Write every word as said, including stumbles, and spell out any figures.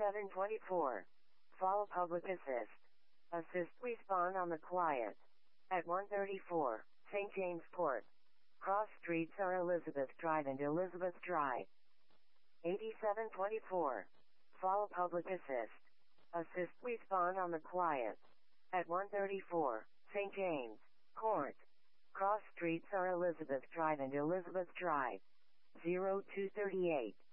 eighty-seven twenty-four. Follow public assist. Assist respawn on the quiet. At one thirty-four, Saint James Port. Cross streets are Elizabeth Drive and Elizabeth Drive. eighty-seven twenty-four. Follow public assist. Assist respawn on the quiet. At one thirty-four, Saint James Court. Cross streets are Elizabeth Drive and Elizabeth Drive. zero two thirty-eight.